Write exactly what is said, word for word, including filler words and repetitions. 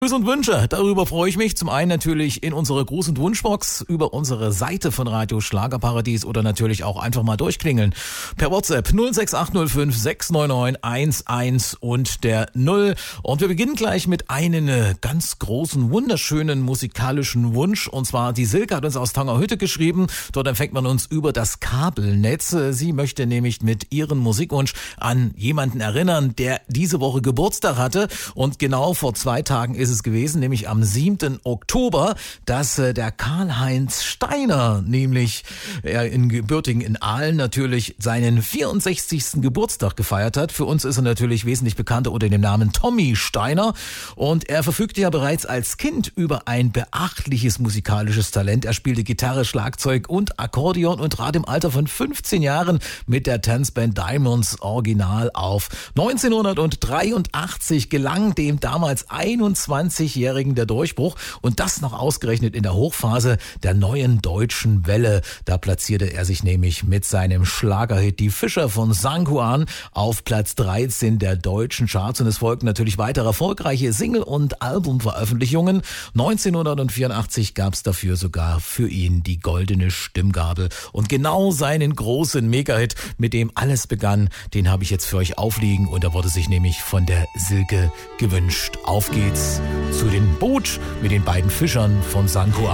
Grüße und Wünsche, darüber freue ich mich. Zum einen natürlich in unserer Gruß- und Wunschbox über unsere Seite von Radio Schlagerparadies oder natürlich auch einfach mal durchklingeln. Per WhatsApp null sechs acht null fünf sechs neun neun eins eins und der null. Und wir beginnen gleich mit einem ganz großen, wunderschönen musikalischen Wunsch. Und zwar die Silke hat uns aus Tangerhütte geschrieben. Dort empfängt man uns über das Kabelnetz. Sie möchte nämlich mit ihrem Musikwunsch an jemanden erinnern, der diese Woche Geburtstag hatte. Und genau vor zwei Tagen ist es gewesen, nämlich am siebten Oktober, dass äh, der Karl-Heinz Steiner, nämlich er in gebürtigen in Aalen natürlich seinen vierundsechzigsten Geburtstag gefeiert hat. Für uns ist er natürlich wesentlich bekannter unter dem Namen Tommy Steiner und er verfügte ja bereits als Kind über ein beachtliches musikalisches Talent. Er spielte Gitarre, Schlagzeug und Akkordeon und trat im Alter von fünfzehn Jahren mit der Tanzband Diamonds original auf. neunzehnhundertdreiundachtzig gelang dem damals einundzwanzigjährigen der Durchbruch und das noch ausgerechnet in der Hochphase der neuen deutschen Welle. Da platzierte er sich nämlich mit seinem Schlagerhit Die Fischer von Sankt Juan auf Platz dreizehn der deutschen Charts und es folgten natürlich weitere erfolgreiche Single- und Albumveröffentlichungen. neunzehnhundertvierundachtzig gab es dafür sogar für ihn die goldene Stimmgabel und genau seinen großen Megahit, mit dem alles begann, den habe ich jetzt für euch aufliegen und da wurde sich nämlich von der Silke gewünscht. Auf geht's zu den Boot mit den beiden Fischern von Sankt Juan.